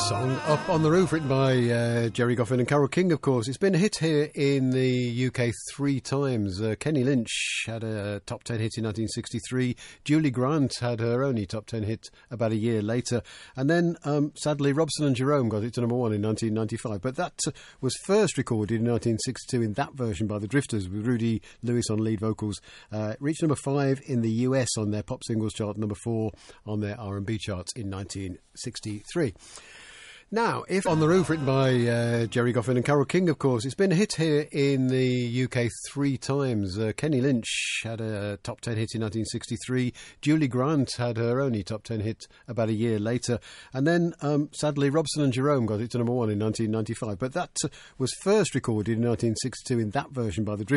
Song Up on the Roof, written by Jerry Goffin and Carole King, of course. It's been a hit here in the UK 3 times. Kenny Lynch had a top 10 hit in 1963. Julie Grant had her only top 10 hit about a year later. And then, sadly, Robson and Jerome got it to number 1 in 1995. But that was first recorded in 1962 in that version by the Drifters, with Rudy Lewis on lead vocals. It reached number 5 in the US on their pop singles chart, number 4 on their R&B charts in 1963. Now, if On the Roof, written by Jerry Goffin and Carole King, of course. It's been a hit here in the UK 3 times. Kenny Lynch had a top 10 hit in 1963. Julie Grant had her only top 10 hit about a year later. And then, sadly, Robson and Jerome got it to number 1 in 1995. But that was first recorded in 1962 in that version by the Drifters.